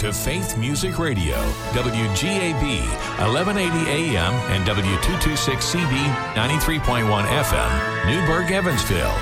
to Faith Music Radio, WGAB, 1180 AM and W226CB, 93.1 FM, Newburgh, Evansville.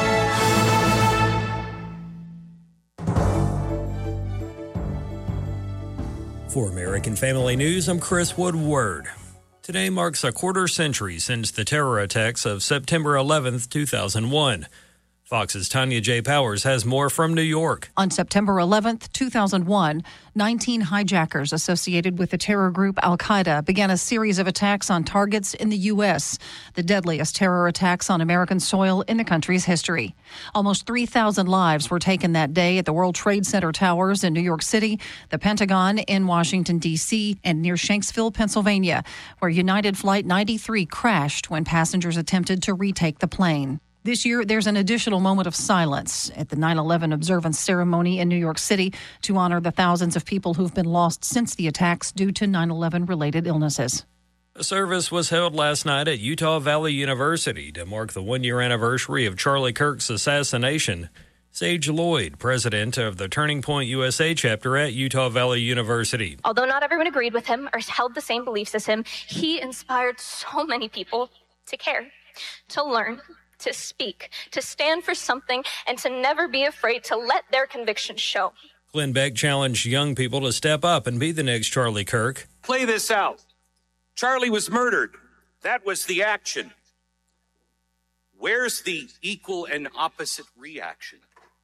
For American Family News, I'm Chris Woodward. Today marks a quarter century since the terror attacks of September 11th, 2001. Fox's Tanya J. Powers has more from New York. On September 11th, 2001, 19 hijackers associated with the terror group Al-Qaeda began a series of attacks on targets in the U.S., the deadliest terror attacks on American soil in the country's history. Almost 3,000 lives were taken that day at the World Trade Center towers in New York City, the Pentagon in Washington, D.C., and near Shanksville, Pennsylvania, where United Flight 93 crashed when passengers attempted to retake the plane. This year, there's an additional moment of silence at the 9/11 observance ceremony in New York City to honor the thousands of people who've been lost since the attacks due to 9/11-related illnesses. A service was held last night at Utah Valley University to mark the one-year anniversary of Charlie Kirk's assassination. Sage Lloyd, president of the Turning Point USA chapter at Utah Valley University. Although not everyone agreed with him or held the same beliefs as him, he inspired so many people to care, to learn, to speak, to stand for something, and to never be afraid to let their convictions show. Glenn Beck challenged young people to step up and be the next Charlie Kirk. Play this out. Charlie was murdered. That was the action. Where's the equal and opposite reaction?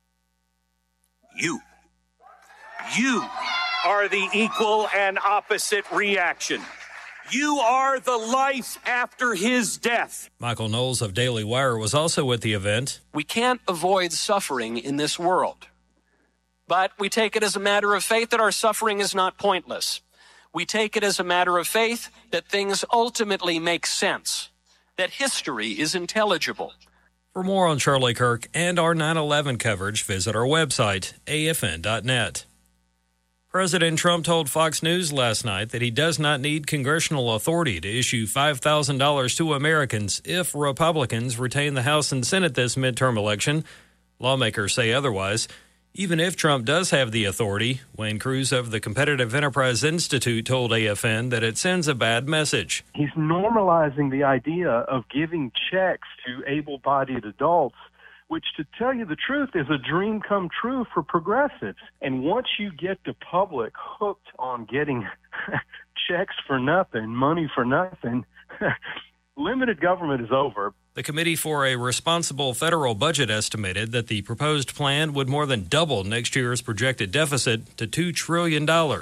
You. You are the equal and opposite reaction. You are the life after his death. Michael Knowles of Daily Wire was also at the event. We can't avoid suffering in this world, but we take it as a matter of faith that our suffering is not pointless. We take it as a matter of faith that things ultimately make sense, that history is intelligible. For more on Charlie Kirk and our 9/11 coverage, visit our website, afn.net. President Trump told Fox News last night that he does not need congressional authority to issue $5,000 to Americans if Republicans retain the House and Senate this midterm election. Lawmakers say otherwise. Even if Trump does have the authority, Wayne Cruz of the Competitive Enterprise Institute told AFN that it sends a bad message. He's normalizing the idea of giving checks to able-bodied adults, which, to tell you the truth, is a dream come true for progressives. And once you get the public hooked on getting checks for nothing, money for nothing, limited government is over. The Committee for a Responsible Federal Budget estimated that the proposed plan would more than double next year's projected deficit to $2 trillion.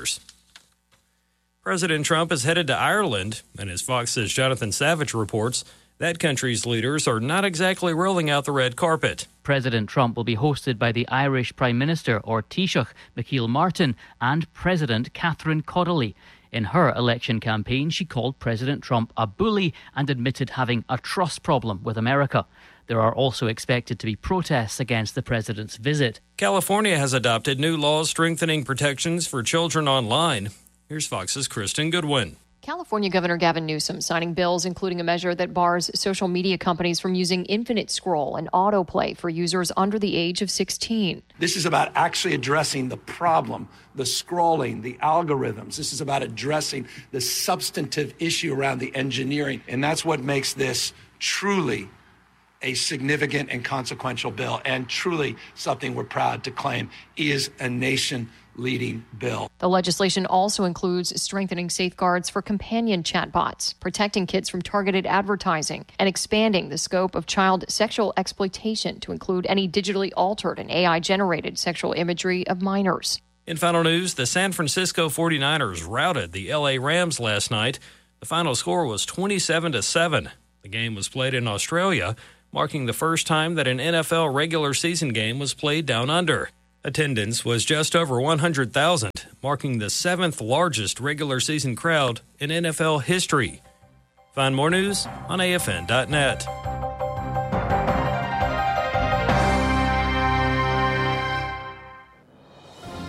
President Trump is headed to Ireland, and as Fox's Jonathan Savage reports, that country's leaders are not exactly rolling out the red carpet. President Trump will be hosted by the Irish Prime Minister, or Taoiseach, Micheál Martin, and President Catherine Connolly. In her election campaign, she called President Trump a bully and admitted having a trust problem with America. There are also expected to be protests against the president's visit. California has adopted new laws strengthening protections for children online. Here's Fox's Kristen Goodwin. California Governor Gavin Newsom signing bills including a measure that bars social media companies from using infinite scroll and autoplay for users under the age of 16. This is about actually addressing the problem, the scrolling, the algorithms. This is about addressing the substantive issue around the engineering. And that's what makes this truly a significant and consequential bill, and truly something we're proud to claim is a nation-leading bill. The legislation also includes strengthening safeguards for companion chatbots, protecting kids from targeted advertising, and expanding the scope of child sexual exploitation to include any digitally altered and AI-generated sexual imagery of minors. In final news, the San Francisco 49ers routed the LA Rams last night. The final score was 27-7. The game was played in Australia, marking the first time that an NFL regular season game was played down under. Attendance was just over 100,000, marking the seventh largest regular season crowd in NFL history. Find more news on AFN.net.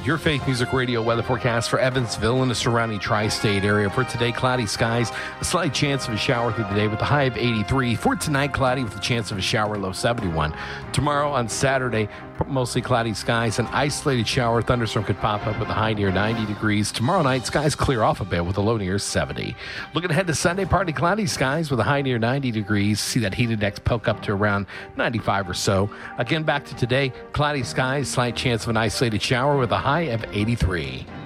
your Faith Music Radio weather forecast for Evansville and the surrounding tri-state area. For today, cloudy skies, a slight chance of a shower through the day with a high of 83. For tonight, cloudy with a chance of a shower, low 71. Tomorrow on Saturday, mostly cloudy skies, an isolated shower, thunderstorm could pop up with a high near 90 degrees. Tomorrow night, skies clear off a bit with a low near 70. Looking ahead to Sunday, partly cloudy skies with a high near 90 degrees. See that heat index poke up to around 95 or so. Again, back to today, cloudy skies, slight chance of an isolated shower with a high of 83.